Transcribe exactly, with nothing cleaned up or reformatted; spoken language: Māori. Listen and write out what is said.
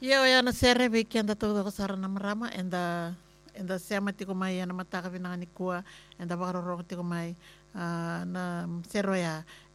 Ia o ana sere vi ki anda tau ko sara na marama enda enda sema tiko mai ana mataka vinanga ni kua enda wakarorongo tiko mai ah, na sero ia